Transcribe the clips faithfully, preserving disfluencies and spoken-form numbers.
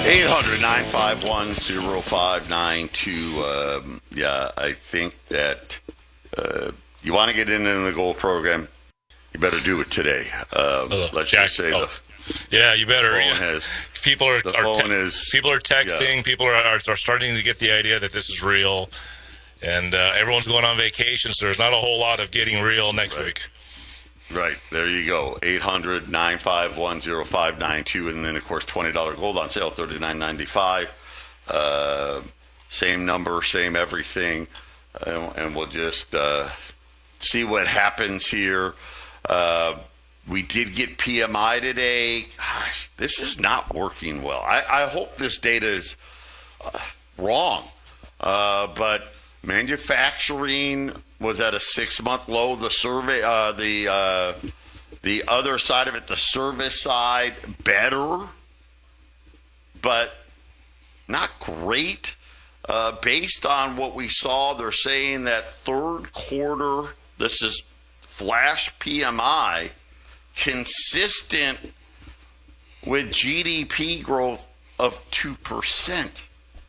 eight hundred, nine five one, oh five nine two. Um, yeah, I think that uh, you want to get into the gold program, you better do it today. Um, oh, let's Jack, just say oh. the Yeah, you better. phone Yeah. has, people are, the are phone te- is, people are texting. Yeah. People are, are are starting to get the idea that this is real, and uh, everyone's going on vacation, so there's not a whole lot of getting real next right. week. Right, there you go. eight hundred, nine five one, oh five nine two. And then, of course, twenty dollars gold on sale, thirty-nine ninety-five. Uh, same number, same everything. Uh, and we'll just uh, see what happens here. Uh, we did get P M I today. Gosh, this is not working well. I, I hope this data is uh, wrong. Uh, but manufacturing was at a six-month low. The survey, uh, the uh, the other side of it, the service side, better, but not great. Uh, based on what we saw, they're saying that third quarter, this is flash P M I, consistent with G D P growth of two percent.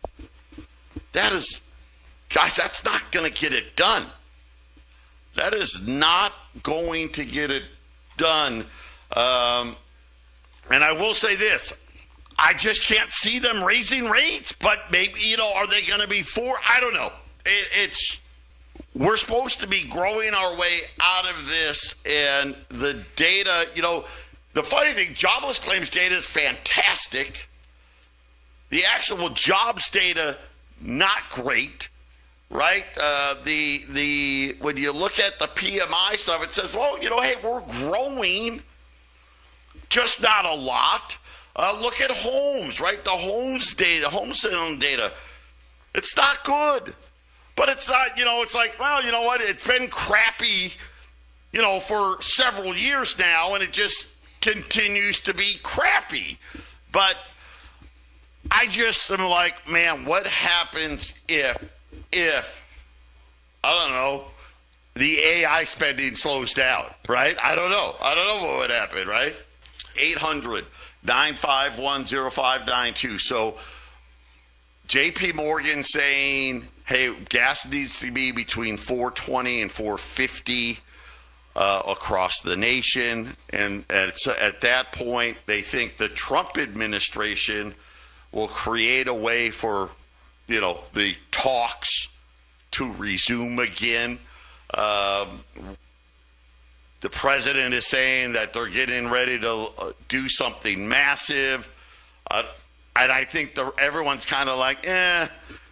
That is, guys, that's not going to get it done. That is not going to get it done. Um, and I will say this. I just can't see them raising rates. But maybe, you know, are they going to be four? I don't know. It, it's we're supposed to be growing our way out of this. And the data, you know, the funny thing, jobless claims data is fantastic. The actual jobs data, not great. Right? Uh, the the when you look at the P M I stuff, it says, well, you know, hey, we're growing, just not a lot. Uh, look at homes, right? The homes data, home selling data, it's not good. But it's not, you know, it's like, well, you know what? It's been crappy, you know, for several years now, and it just continues to be crappy. But I just am like, man, what happens if If, I don't know, the A I spending slows down, right? I don't know. I don't know what would happen, right? eight hundred, nine five one, oh five nine two. So J P Morgan saying, hey, gas needs to be between four twenty and four fifty uh, across the nation. And at, at that point, they think the Trump administration will create a way for, you know, the talks to resume again. Um, the president is saying that they're getting ready to uh, do something massive. Uh, and I think the, everyone's kind of like, eh,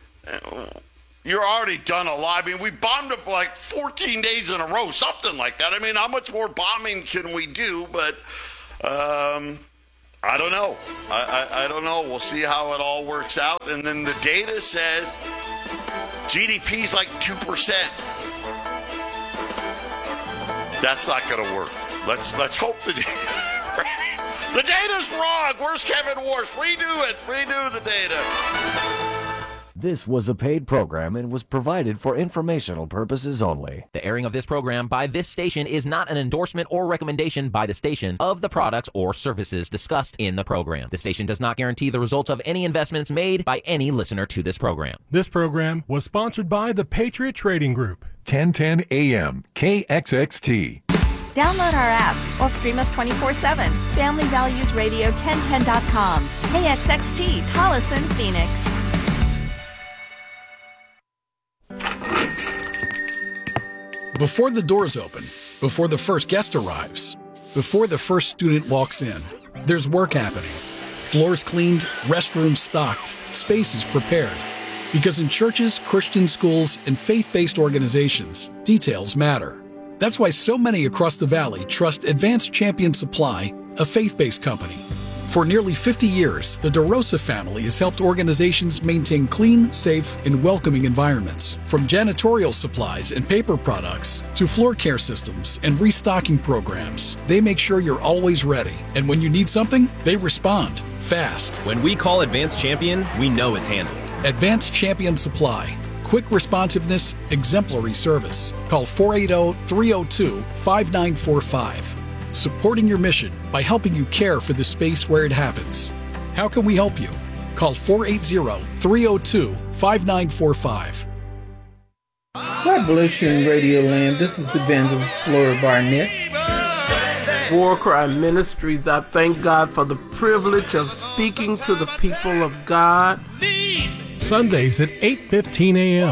you're already done a lot. I mean, we bombed it for like fourteen days in a row, something like that. I mean, how much more bombing can we do? But um, I don't know. I, I, I don't know. We'll see how it all works out. And then the data says G D P is like two percent. That's not going to work. Let's let's hope the the data's wrong. Where's Kevin Warsh? Redo it. Redo the data. This was a paid program and was provided for informational purposes only. The airing of this program by this station is not an endorsement or recommendation by the station of the products or services discussed in the program. The station does not guarantee the results of any investments made by any listener to this program. This program was sponsored by the Patriot Trading Group. ten ten A M K X X T. Download our apps or stream us twenty-four seven. Family Values Radio ten ten dot com. K X X T, Tolleson, Phoenix. Before the doors open, before the first guest arrives, before the first student walks in, there's work happening. Floors cleaned, restrooms stocked, spaces prepared. Because in churches, Christian schools, and faith-based organizations, details matter. That's why so many across the valley trust Advanced Champion Supply, a faith-based company. For nearly fifty years, the DeRosa family has helped organizations maintain clean, safe, and welcoming environments. From janitorial supplies and paper products to floor care systems and restocking programs, they make sure you're always ready. And when you need something, they respond fast. When we call Advanced Champion, we know it's handled. Advanced Champion Supply. Quick responsiveness, exemplary service. Call four eight zero, three zero two, five nine four five. Supporting your mission by helping you care for the space where it happens. How can we help you? Call four eight zero, three zero two, five nine four five. God bless you in Radio Land. This is Evangelist Flora Barnett. War Cry Ministries, I thank God for the privilege of speaking to the people of God. Sundays at eight fifteen a.m.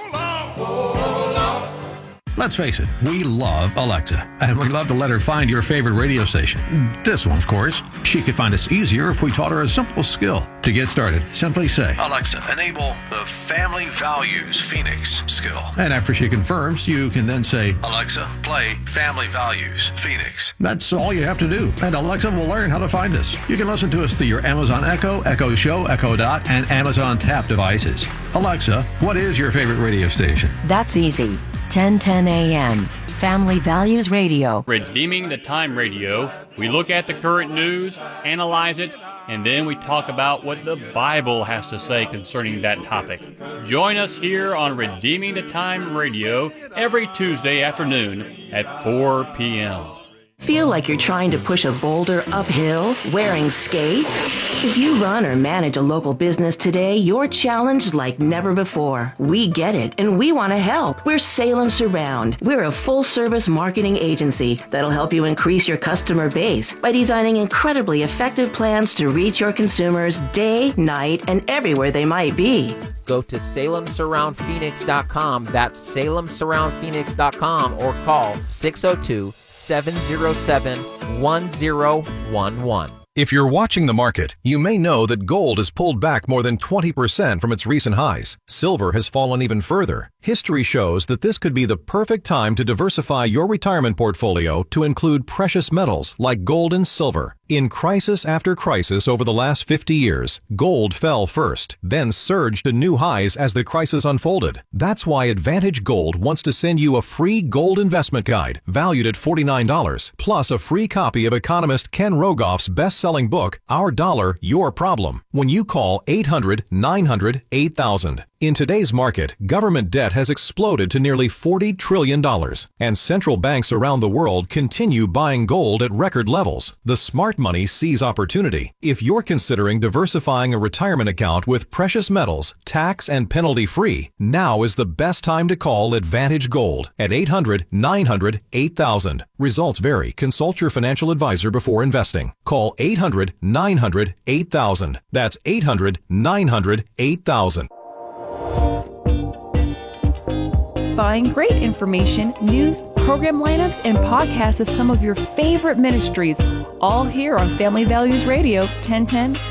Let's face it, we love Alexa, and we'd love to let her find your favorite radio station. This one, of course. She could find us easier if we taught her a simple skill. To get started, simply say, Alexa, enable the Family Values Phoenix skill. And after she confirms, you can then say, Alexa, play Family Values Phoenix. That's all you have to do, and Alexa will learn how to find us. You can listen to us through your Amazon Echo, Echo Show, Echo Dot, and Amazon Tap devices. Alexa, what is your favorite radio station? That's easy. ten ten a.m. Family Values Radio. Redeeming the Time Radio. We look at the current news, analyze it, and then we talk about what the Bible has to say concerning that topic. Join us here on Redeeming the Time Radio every Tuesday afternoon at four p.m. Feel like you're trying to push a boulder uphill wearing skates? If you run or manage a local business today, you're challenged like never before. We get it, and we want to help. We're Salem Surround. We're a full-service marketing agency that'll help you increase your customer base by designing incredibly effective plans to reach your consumers day, night, and everywhere they might be. Go to Salem Surround Phoenix dot com. That's Salem Surround Phoenix dot com, or call six oh two, seven oh seven, one oh one one. If you're watching the market, you may know that gold has pulled back more than twenty percent from its recent highs. Silver has fallen even further. History shows that this could be the perfect time to diversify your retirement portfolio to include precious metals like gold and silver. In crisis after crisis over the last fifty years, gold fell first, then surged to new highs as the crisis unfolded. That's why Advantage Gold wants to send you a free gold investment guide valued at forty-nine dollars, plus a free copy of economist Ken Rogoff's best-selling book, Our Dollar, Your Problem, when you call eight hundred, nine hundred, eight thousand. In today's market, government debt has exploded to nearly forty trillion dollars, and central banks around the world continue buying gold at record levels. The smart money sees opportunity. If you're considering diversifying a retirement account with precious metals, tax and penalty-free, now is the best time to call Advantage Gold at eight hundred, nine hundred, eight thousand. Results vary. Consult your financial advisor before investing. Call eight hundred, nine hundred, eight thousand. That's eight hundred, nine hundred, eight thousand. Find great information, news, program lineups, and podcasts of some of your favorite ministries, all here on Family Values Radio, ten ten